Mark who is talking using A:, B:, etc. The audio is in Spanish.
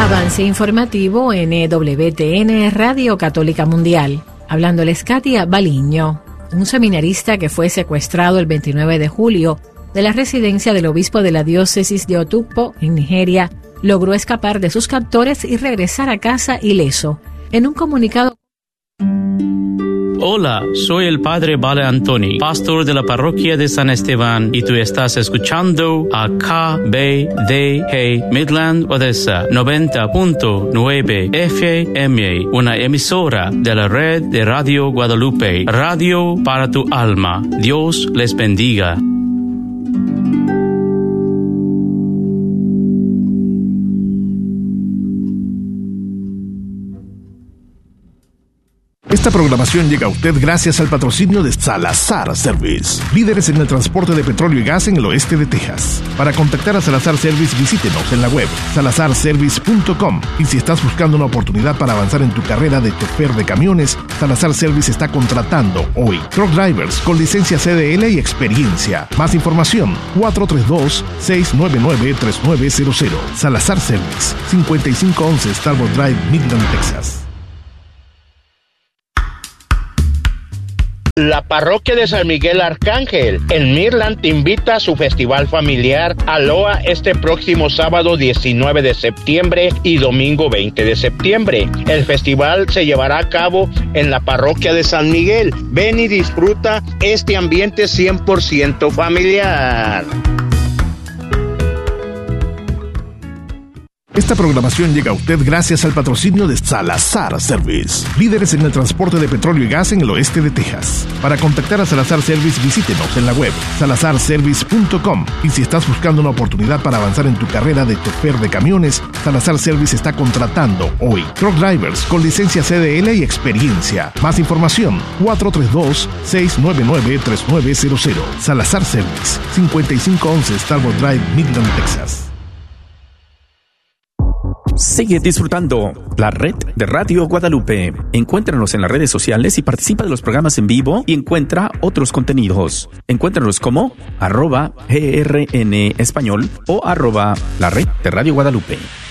A: Avance informativo en EWTN Radio Católica Mundial. Hablándoles Katia Baliño, un seminarista que fue secuestrado el 29 de julio de la residencia del obispo de la diócesis de Otukpo, en Nigeria, logró escapar de sus captores y regresar a casa ileso. En un comunicado...
B: Hola, soy el padre Vale Antoni, pastor de la parroquia de San Esteban, y tú estás escuchando a KBDG Midland Odessa 90.9 FM, una emisora de la red de Radio Guadalupe, radio para tu alma. Dios les bendiga.
C: Esta programación llega a usted gracias al patrocinio de Salazar Service, líderes en el transporte de petróleo y gas en el oeste de Texas. Para contactar a Salazar Service, visítenos en la web salazarservice.com. Y si estás buscando una oportunidad para avanzar en tu carrera de chofer de camiones, Salazar Service está contratando hoy truck drivers con licencia CDL y experiencia. Más información, 432-699-3900. Salazar Service, 5511 Starboard Drive, Midland, Texas.
D: La parroquia de San Miguel Arcángel en Midland te invita a su festival familiar Aloha este próximo sábado 19 de septiembre y domingo 20 de septiembre. El festival se llevará a cabo en la parroquia de San Miguel. Ven y disfruta este ambiente 100% familiar.
C: Esta programación llega a usted gracias al patrocinio de Salazar Service, líderes en el transporte de petróleo y gas en el oeste de Texas. Para contactar a Salazar Service, visítenos en la web salazarservice.com. Y si estás buscando una oportunidad para avanzar en tu carrera de chofer de camiones, Salazar Service está contratando hoy truck drivers con licencia CDL y experiencia. Más información, 432-699-3900. Salazar Service, 5511 Starboard Drive, Midland, Texas.
E: Sigue disfrutando la red de Radio Guadalupe. Encuéntranos en las redes sociales y participa de los programas en vivo y encuentra otros contenidos. Encuéntranos como @GRN Español o @la red de Radio Guadalupe.